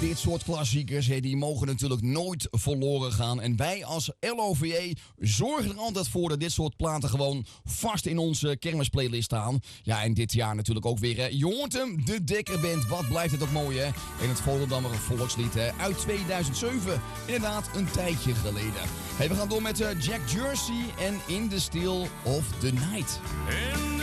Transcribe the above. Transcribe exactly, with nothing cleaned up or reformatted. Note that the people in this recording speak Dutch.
dit soort klassiekers, hè, die mogen natuurlijk nooit verloren gaan. En wij als L O V J zorgen er altijd voor dat dit soort platen gewoon vast in onze kermisplaylist staan. Ja, en dit jaar natuurlijk ook weer, hè. Je hoort hem, de Dekker Band. Wat blijft het ook mooi, hè? In het Volendammer volkslied, hè? Uit tweeduizend zeven. Inderdaad, een tijdje geleden. Hey, we gaan door met uh, Jack Jersey en In the Still of the Night.